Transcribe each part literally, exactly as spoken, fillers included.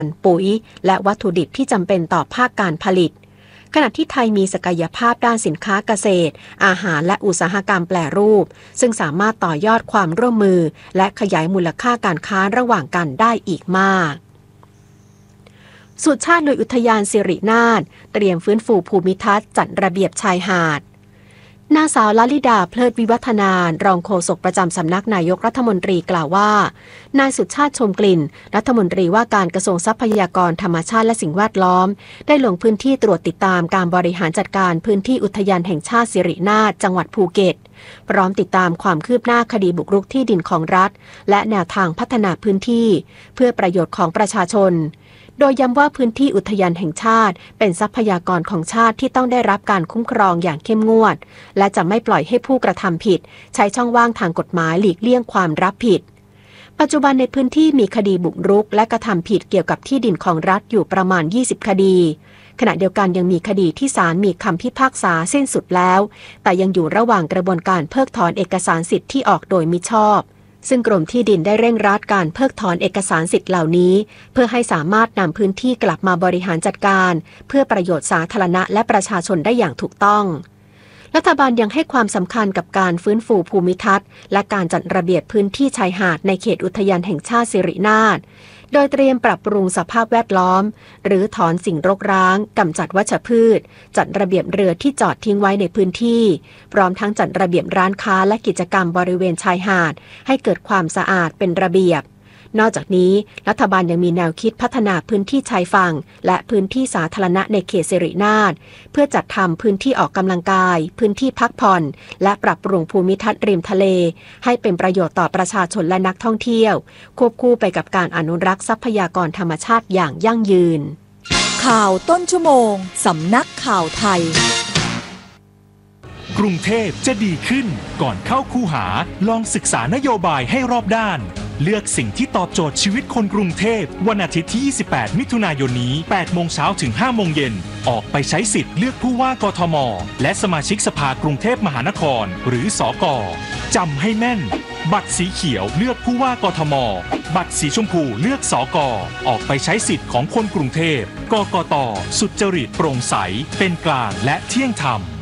ปุ๋ยและวัตถุดิบที่จำเป็นต่อภาคการผลิตขณะที่ไทยมีศักยภาพด้านสินค้าเกษตรอาหารและอุตสาหกรรมแปรรูปซึ่งสามารถต่อยอดความร่วมมือและขยายมูลค่าการค้าระหว่างกันได้อีกมากสุชาติโดยอุทยานสิรินาถเตรียมฟื้นฟูภูมิทัศน์จัดระเบียบชายหาดนางสาวลลิดาเพลิดวิวัฒนารองโฆษกประจำสำนักนายกรัฐมนตรีกล่าวว่านายสุชาติชมกลิ่นรัฐมนตรีว่าการกระทรวงทรัพยากรธรรมชาติและสิ่งแวดล้อมได้ลงพื้นที่ตรวจติดตามการบริหารจัดการพื้นที่อุทยานแห่งชาติสิรินาถจังหวัดภูเก็ตพร้อมติดตามความคืบหน้าคดีบุกรุกที่ดินของรัฐและแนวทางพัฒนาพื้นที่เพื่อประโยชน์ของประชาชนโดยย้ำว่าพื้นที่อุทยานแห่งชาติเป็นทรัพยากรของชาติที่ต้องได้รับการคุ้มครองอย่างเข้มงวดและจะไม่ปล่อยให้ผู้กระทำผิดใช้ช่องว่างทางกฎหมายหลีกเลี่ยงความรับผิดปัจจุบันในพื้นที่มีคดีบุกรุกและกระทำผิดเกี่ยวกับที่ดินของรัฐอยู่ประมาณยี่สิบคดีขณะเดียวกันยังมีคดีที่ศาลมีคำพิพากษาสิ้นสุดแล้วแต่ยังอยู่ระหว่างกระบวนการเพิกถอนเอกสารสิทธิ์ที่ออกโดยมิชอบซึ่งกรมที่ดินได้เร่งรัดการเพิกถอนเอกสารสิทธิ์เหล่านี้เพื่อให้สามารถนำพื้นที่กลับมาบริหารจัดการเพื่อประโยชน์สาธารณะและประชาชนได้อย่างถูกต้องรัฐบาลยังให้ความสำคัญกับการฟื้นฟูภูมิทัศน์และการจัดระเบียบพื้นที่ชายหาดในเขตอุทยานแห่งชาติสิรินาถโดยเตรียมปรับปรุงสภาพแวดล้อมหรือถอนสิ่งรกร้างกำจัดวัชพืชจัดระเบียบเรือที่จอดทิ้งไว้ในพื้นที่พร้อมทั้งจัดระเบียบร้านค้าและกิจกรรมบริเวณชายหาดให้เกิดความสะอาดเป็นระเบียบนอกจากนี้รัฐบาลยังมีแนวคิดพัฒนาพื้นที่ชายฝั่งและพื้นที่สาธารณะในเขตสิรินาถเพื่อจัดทำพื้นที่ออกกำลังกายพื้นที่พักผ่อนและปรับปรุงภูมิทัศน์ริมทะเลให้เป็นประโยชน์ต่อประชาชนและนักท่องเที่ยวควบคู่ไปกับการอนุรักษ์ทรัพยากรธรรมชาติอย่างยั่งยืนข่าวต้นชั่วโมงสำนักข่าวไทยกรุงเทพจะดีขึ้นก่อนเข้าคูหาลองศึกษานโยบายให้รอบด้านเลือกสิ่งที่ตอบโจทย์ชีวิตคนกรุงเทพวันอาทิตย์ที่ยี่สิบแปดมิถุนายนนี้แปดโมงเช้าถึงห้าโมงเย็นออกไปใช้สิทธิ์เลือกผู้ว่ากทมและสมาชิกสภากรุงเทพมหานครหรือสก.จำให้แม่นบัตรสีเขียวเลือกผู้ว่ากทมบัตรสีชมพูเลือกสก.ออกไปใช้สิทธิ์ของคนกรุงเทพกกต.สุจริตโปร่งใสเป็นกลางและเที่ยงธรรม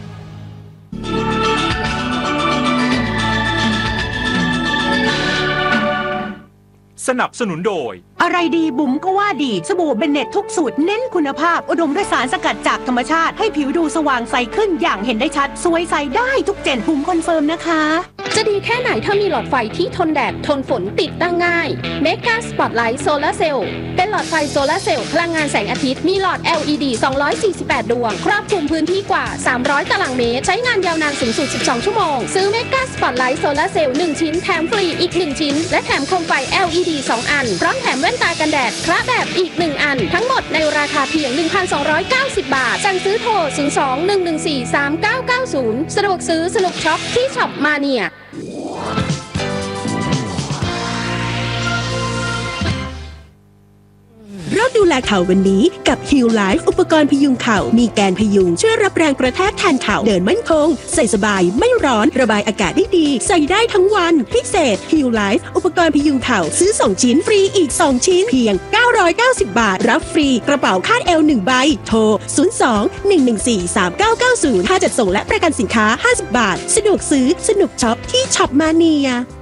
สนับสนุนโดยอะไรดีบุ๋มก็ว่าดีสบู่เบนเน็ตทุกสูตรเน้นคุณภาพอุดมด้วยสารสกัดจากธรรมชาติให้ผิวดูสว่างใสขึ้นอย่างเห็นได้ชัดสวยใสได้ทุกเจนบุ๋มคอนเฟิร์มนะคะจะดีแค่ไหนถ้ามีหลอดไฟที่ทนแดดทนฝนติดตั้งง่าย Mega Spotlight Solar Cell เป็นหลอดไฟโซลาร์เซลล์พลังงานแสงอาทิตย์มีหลอด แอล อี ดี สองร้อยสี่สิบแปด ดวงครอบคลุมพื้นที่กว่าสามร้อยตารางเมตรใช้งานยาวนานสูงสุดสิบสองชั่วโมงซื้อ Mega Spotlight Solar Cell หนึ่งชิ้นแถมฟรีอีกหนึ่งชิ้นและแถมโคมไฟ แอล อี ดี สองอันพร้อมแถมแว่นตากันแดดคละแบบอีกหนึ่งอันทั้งหมดในราคาเพียง หนึ่งพันสองร้อยเก้าสิบ บาทสั่งซื้อโทรศูนย์ สอง หนึ่ง หนึ่ง สี่ สาม เก้า เก้า ศูนย์สะดวกซื้อสนุกช็อปที่ช็อปมาเนียเราดูแลเข่าวันนี้กับ Heal Life อุปกรณ์พยุงเข่ามีแกนพยุงช่วยรับแรงกระแทกแทนเข่าเดินมั่นคงใส่สบายไม่ร้อนระบายอากาศได้ดีใส่ได้ทั้งวันพิเศษ Heal Life อุปกรณ์พยุงเข่าซื้อสองชิ้นฟรีอีกสองชิ้นเพียงเก้าร้อยเก้าสิบบาทรับฟรีกระเป๋าคาดเอวหนึ่งใบโทรศูนย์ สอง หนึ่ง หนึ่ง สี่ สาม เก้า เก้า ศูนย์ค่าจัดส่งและประกันสินค้าห้าสิบบาทสะดวกซื้อสนุกช็อปที่ช็อปมาเนีย